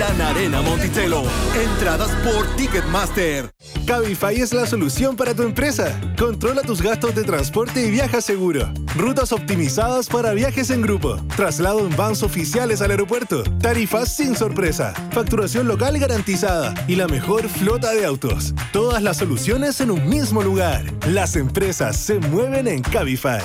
Gran Arena Monticello. Entradas por Ticketmaster. Cabify es la solución para tu empresa. Controla tus gastos de transporte y viaja seguro. Rutas optimizadas para viajes en grupo. Traslado en vans oficiales al aeropuerto. Tarifas sin sorpresa. Facturación local garantizada. Y la mejor flota de autos. Todas las soluciones en un mismo lugar. Las empresas se mueven en Cabify.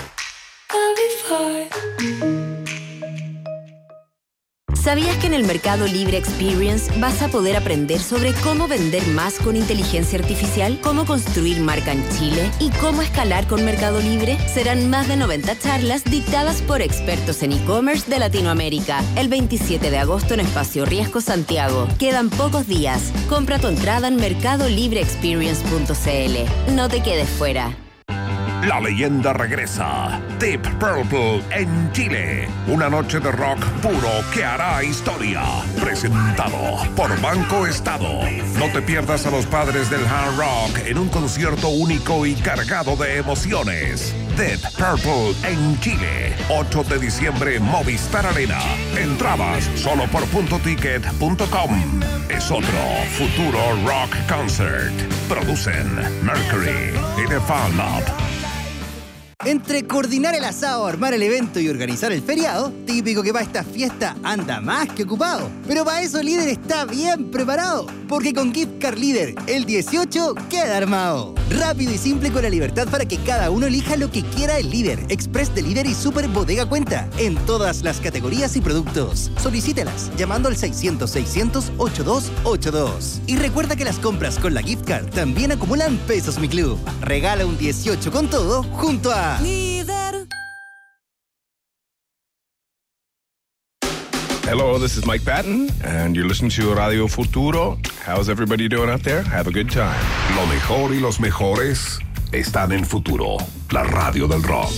¿Sabías que en el Mercado Libre Experience vas a poder aprender sobre cómo vender más con inteligencia artificial, cómo construir marca en Chile y cómo escalar con Mercado Libre? Serán más de 90 charlas dictadas por expertos en e-commerce de Latinoamérica. El 27 de agosto en Espacio Riesgo, Santiago. Quedan pocos días. Compra tu entrada en mercadolibreexperience.cl. No te quedes fuera. La leyenda regresa. Deep Purple en Chile. Una noche de rock puro que hará historia. Presentado por Banco Estado. No te pierdas a los padres del hard rock en un concierto único y cargado de emociones. Deep Purple en Chile. 8 de diciembre, Movistar Arena. Entradas solo por .ticket.com. Es otro futuro rock concert. Producen Mercury y The Fan Lab. Entre coordinar el asado, armar el evento y organizar el feriado, típico que para esta fiesta anda más que ocupado. Pero para eso Líder está bien preparado, porque con Gift Card Líder, el 18 queda armado. Rápido y simple con la libertad para que cada uno elija lo que quiera el Líder, Express Delivery y Super Bodega Cuenta, en todas las categorías y productos. Solicítelas llamando al 600-600-8282. Y recuerda que las compras con la Gift Card también acumulan pesos Mi Club. Regala un 18 con todo junto a Líder. Hello, this is Mike Patton, and you're listening to Radio Futuro. How's everybody doing out there? Have a good time. Lo mejor y los mejores están en Futuro, la radio del rock.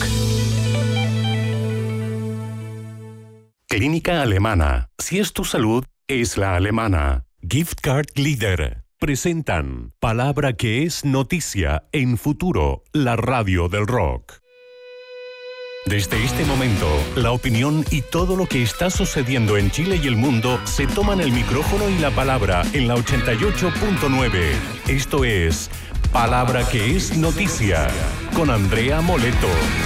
Clínica Alemana. Si es tu salud, es la alemana. Gift Card Líder. Presentan Palabra que es noticia en Futuro, la radio del rock. Desde este momento, la opinión y todo lo que está sucediendo en Chile y el mundo se toman el micrófono y la palabra en la 88.9. Esto es Palabra que es noticia con Andrea Moleto.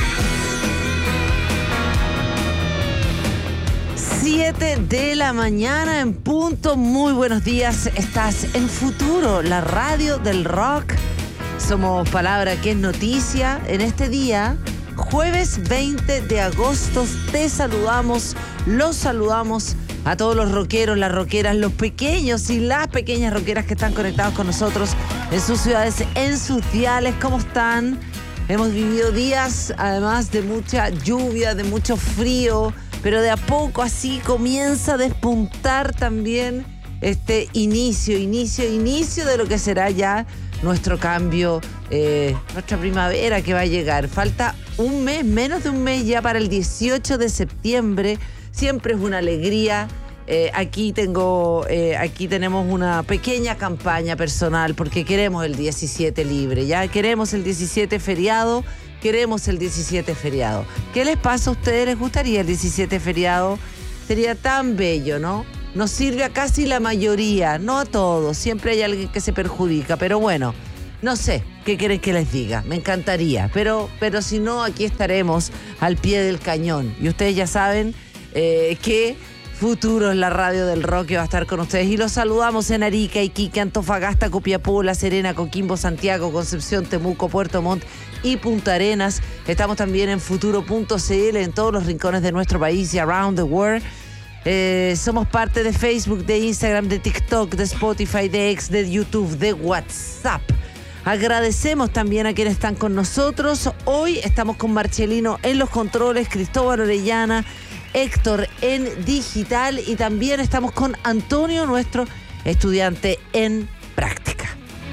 7 de la mañana en punto. Muy buenos días. Estás en Futuro, la radio del rock. Somos Palabra que es noticia. En este día, jueves 20 de agosto, te saludamos, los saludamos a todos los rockeros, las rockeras, los pequeños y las pequeñas rockeras que están conectados con nosotros en sus ciudades, en sus diales. ¿Cómo están? Hemos vivido días, además, de mucha lluvia, de mucho frío, pero de a poco así comienza a despuntar también este inicio de lo que será ya nuestro cambio, nuestra primavera que va a llegar. Falta un mes, menos de un mes ya para el 18 de septiembre. Siempre es una alegría. Aquí tenemos una pequeña campaña personal porque queremos el 17 libre, ya queremos el 17 feriado. Queremos el 17 feriado. ¿Qué les pasa a ustedes? ¿Les gustaría el 17 feriado? Sería tan bello, ¿no? Nos sirve a casi la mayoría, no a todos. Siempre hay alguien que se perjudica, pero bueno, no sé qué quieren que les diga. Me encantaría, pero si no, aquí estaremos al pie del cañón. Y ustedes ya saben que Futuro es la radio del rock que va a estar con ustedes. Y los saludamos en Arica, Iquique, Antofagasta, Copiapó, La Serena, Coquimbo, Santiago, Concepción, Temuco, Puerto Montt y Punta Arenas. Estamos también en futuro.cl en todos los rincones de nuestro país y around the world. Somos parte de Facebook, de Instagram, de TikTok, de Spotify, de X, de YouTube, de WhatsApp. Agradecemos también a quienes están con nosotros. Hoy estamos con Marcelino en los controles, Cristóbal Orellana, Héctor en digital y también estamos con Antonio, nuestro estudiante en práctica.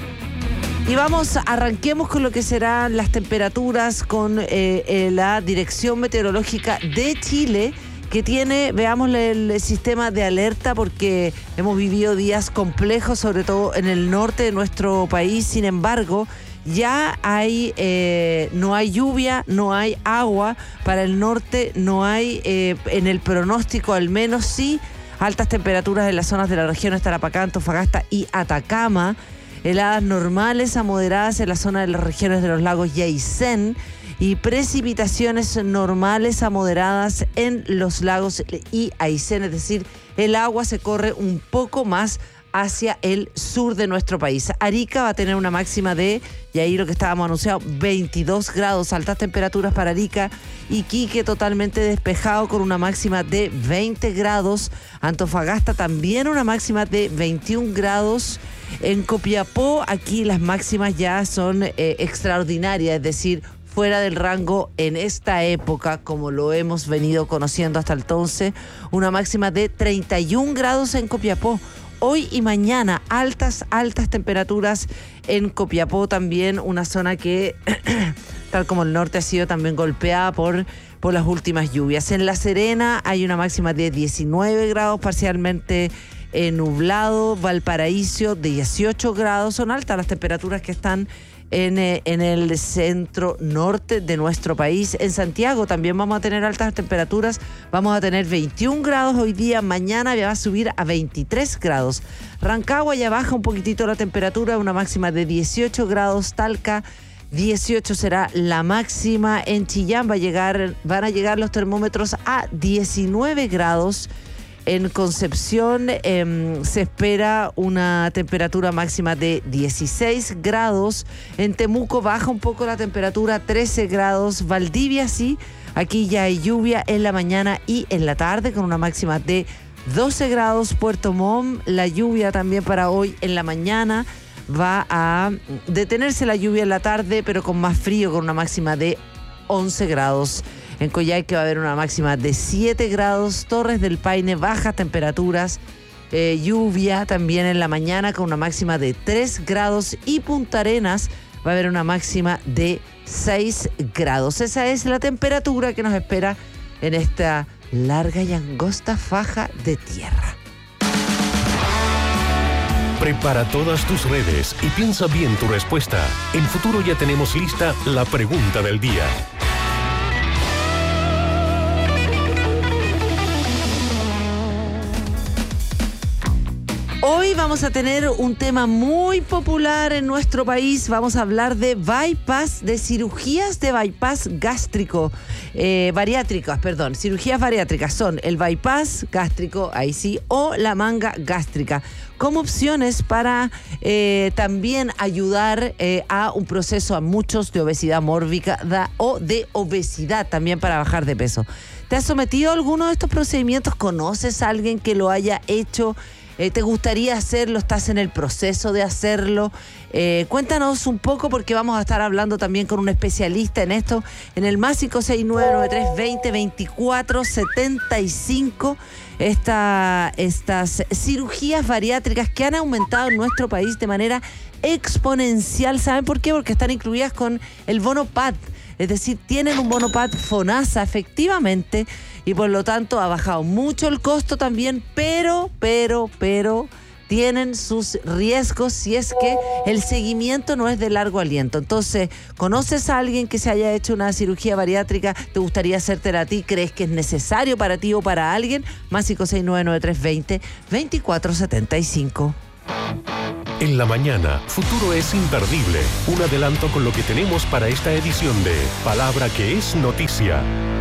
Y arranquemos con lo que serán las temperaturas con la Dirección Meteorológica de Chile, que tiene, veamos el sistema de alerta, porque hemos vivido días complejos, sobre todo en el norte de nuestro país. Sin embargo, ya no hay lluvia, no hay agua para el norte, no hay en el pronóstico, al menos sí Altas temperaturas en las zonas de la región Tarapacá, Antofagasta y Atacama. Heladas normales a moderadas en la zona de las regiones de los lagos y Aysén. Y precipitaciones normales a moderadas en los lagos y Aysén. Es decir, el agua se corre un poco más hacia el sur de nuestro país. Arica va a tener una máxima de, y ahí lo que estábamos anunciando, 22 grados, altas temperaturas para Arica. Iquique totalmente despejado con una máxima de 20 grados. Antofagasta también una máxima de 21 grados. En Copiapó, aquí las máximas ya son extraordinarias, es decir, fuera del rango en esta época, como lo hemos venido conociendo hasta entonces, una máxima de 31 grados en Copiapó. Hoy y mañana, altas temperaturas en Copiapó también, una zona que, tal como el norte, ha sido también golpeada por las últimas lluvias. En La Serena hay una máxima de 19 grados, parcialmente nublado. Valparaíso, 18 grados. Son altas las temperaturas que están en el centro norte de nuestro país. En Santiago también vamos a tener altas temperaturas. Vamos a tener 21 grados hoy día. Mañana va a subir a 23 grados. Rancagua ya baja un poquitito la temperatura, una máxima de 18 grados. Talca, 18 será la máxima. En Chillán van a llegar los termómetros a 19 grados. En Concepción se espera una temperatura máxima de 16 grados. En Temuco baja un poco la temperatura, 13 grados. Valdivia sí, aquí ya hay lluvia en la mañana y en la tarde con una máxima de 12 grados. Puerto Montt, la lluvia también para hoy en la mañana. Va a detenerse la lluvia en la tarde, pero con más frío, con una máxima de 11 grados. En Coyhaique va a haber una máxima de 7 grados. Torres del Paine, bajas temperaturas. Lluvia también en la mañana con una máxima de 3 grados. Y Punta Arenas va a haber una máxima de 6 grados. Esa es la temperatura que nos espera en esta larga y angosta faja de tierra. Prepara todas tus redes y piensa bien tu respuesta. En Futuro ya tenemos lista la pregunta del día. Hoy vamos a tener un tema muy popular en nuestro país. Vamos a hablar de bypass, de cirugías de bypass gástrico, cirugías bariátricas son el bypass gástrico, ahí sí, o la manga gástrica, como opciones para también ayudar a un proceso a muchos de obesidad mórbida o de obesidad también para bajar de peso. ¿Te has sometido a alguno de estos procedimientos? ¿Conoces a alguien que lo haya hecho? ¿Te gustaría hacerlo? ¿Estás en el proceso de hacerlo? Cuéntanos un poco, porque vamos a estar hablando también con un especialista en esto, en el más 569-9320-2475. Estas cirugías bariátricas que han aumentado en nuestro país de manera exponencial. ¿Saben por qué? Porque están incluidas con el bono PAD. Es decir, tienen un bono PAD FONASA, efectivamente, y por lo tanto ha bajado mucho el costo también, pero tienen sus riesgos si es que el seguimiento no es de largo aliento. Entonces, ¿conoces a alguien que se haya hecho una cirugía bariátrica? ¿Te gustaría hacértela a ti? ¿Crees que es necesario para ti o para alguien? Más 569-9320-2475. En la mañana, Futuro es imperdible. Un adelanto con lo que tenemos para esta edición de Palabra que es Noticia.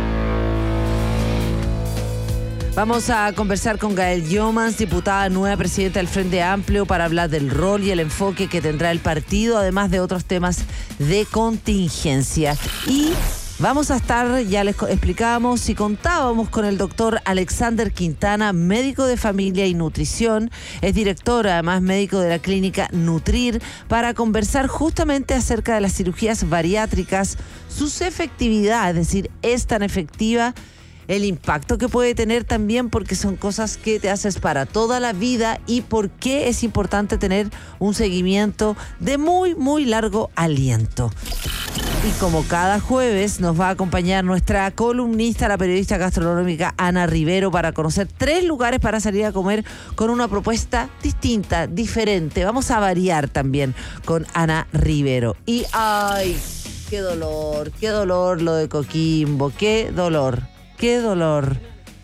Vamos a conversar con Gael Youmans, diputada nueva presidenta del Frente Amplio, para hablar del rol y el enfoque que tendrá el partido, además de otros temas de contingencia. Y vamos a estar, ya les explicábamos y contábamos con el doctor Alexander Quintana, médico de familia y nutrición, es director, además médico de la clínica Nutrir, para conversar justamente acerca de las cirugías bariátricas, sus efectividad, es decir, es tan efectiva, el impacto que puede tener también, porque son cosas que te haces para toda la vida, y por qué es importante tener un seguimiento de muy largo aliento. Y como cada jueves nos va a acompañar nuestra columnista, la periodista gastronómica Ana Rivero, para conocer 3 lugares para salir a comer con una propuesta distinta, diferente. Vamos a variar también con Ana Rivero. Y ¡ay! ¡Qué dolor lo de Coquimbo! ¡Qué dolor!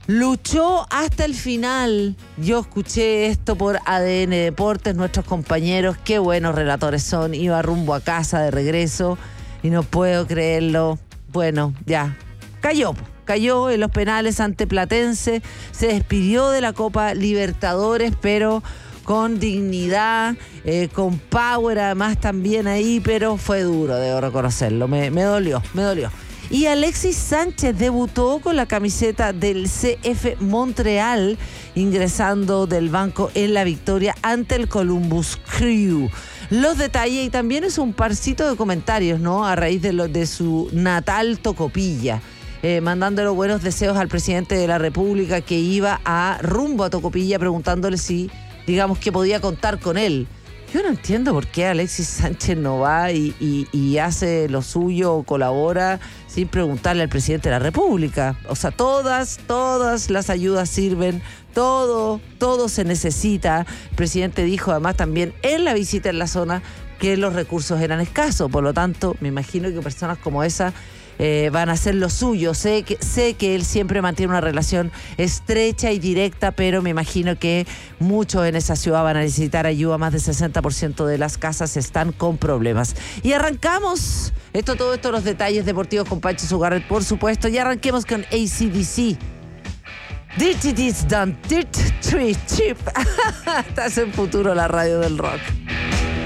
luchó hasta el final. Yo escuché esto por ADN Deportes, nuestros compañeros, qué buenos relatores son. Iba rumbo a casa de regreso y no puedo creerlo. Bueno, ya, cayó en los penales ante Platense, se despidió de la Copa Libertadores, pero con dignidad, con power además también ahí, pero fue duro, debo reconocerlo, me dolió. Y Alexis Sánchez debutó con la camiseta del CF Montreal, ingresando del banco en la victoria ante el Columbus Crew. Los detalles, y también es un parcito de comentarios, ¿no? A raíz de su natal Tocopilla. Mandándole buenos deseos al presidente de la República que iba rumbo a Tocopilla, preguntándole si, digamos, que podía contar con él. Yo no entiendo por qué Alexis Sánchez no va y hace lo suyo o colabora sin preguntarle al presidente de la República. O sea, todas las ayudas sirven, todo se necesita. El presidente dijo además también en la visita en la zona que los recursos eran escasos. Por lo tanto, me imagino que personas como esa van a hacer lo suyo. Sé que él siempre mantiene una relación estrecha y directa, pero me imagino que muchos en esa ciudad van a necesitar ayuda. Más del 60% de las casas están con problemas. Y arrancamos todo esto, los detalles deportivos con Pancho Sugarret, por supuesto. Y arranquemos con AC/DC. Dirty Deeds Done, Dirt Tree Chip. Estás en Futuro, la radio del rock.